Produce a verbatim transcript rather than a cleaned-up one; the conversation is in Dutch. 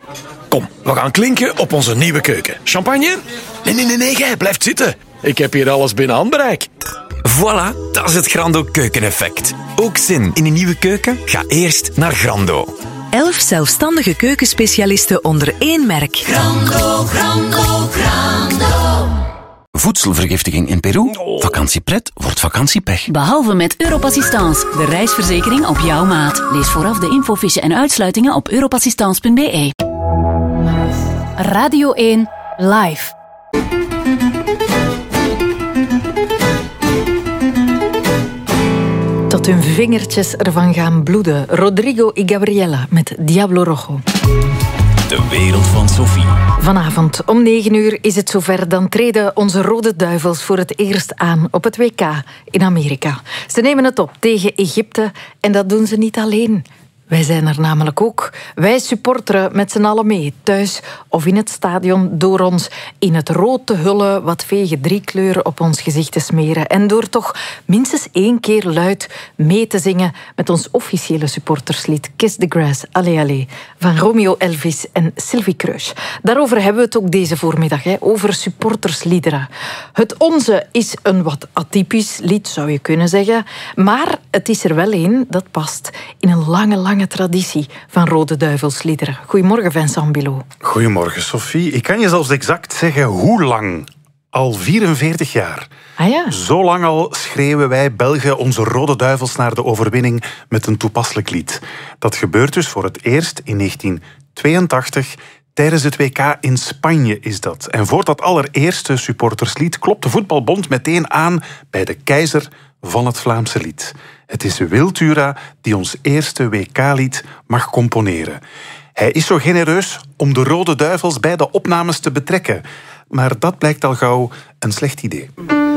Kom, we gaan klinken op onze nieuwe keuken. Champagne? Nee, nee, nee, nee, jij blijft zitten. Ik heb hier alles binnen handbereik. Voilà, dat is het Grando keukeneffect. Ook zin in een nieuwe keuken? Ga eerst naar Grando. Elf zelfstandige keukenspecialisten onder één merk. Grando, Grando, Grando. Voedselvergiftiging in Peru? Vakantiepret wordt vakantiepech. Behalve met Europassistance, de reisverzekering op jouw maat. Lees vooraf de infofiche en uitsluitingen op europassistance punt b e. Radio één Live. Tot hun vingertjes ervan gaan bloeden. Rodrigo y Gabriela met Diablo Rojo. De wereld van Sophie. Vanavond om negen uur is het zover. Dan treden onze Rode Duivels voor het eerst aan op het W K in Amerika. Ze nemen het op tegen Egypte en dat doen ze niet alleen. Wij zijn er namelijk ook. Wij supporteren met z'n allen mee, thuis of in het stadion, door ons in het rood te hullen, wat vege drie kleuren op ons gezicht te smeren en door toch minstens één keer luid mee te zingen met ons officiële supporterslied Kiss the Grass, Allez Allez, van Romeo Elvis en Sylvie Kreusch. Daarover hebben we het ook deze voormiddag, hè, over supportersliederen. Het onze is een wat atypisch lied, zou je kunnen zeggen, maar het is er wel één dat past in een lange, lange traditie van Rode Duivelsliederen. Goedemorgen, Vincent Bilot. Goedemorgen, Sophie. Ik kan je zelfs exact zeggen hoe lang. Al vierenveertig jaar. Ah ja. Zo lang al schreeuwen wij Belgen onze Rode Duivels naar de overwinning met een toepasselijk lied. Dat gebeurt dus voor het eerst in negentien tweeëntachtig... Tijdens het W K in Spanje is dat. En voor dat allereerste supporterslied klopt de voetbalbond meteen aan bij de keizer van het Vlaamse lied. Het is Wiltura die ons eerste W K-lied mag componeren. Hij is zo genereus om de Rode Duivels bij de opnames te betrekken. Maar dat blijkt al gauw een slecht idee.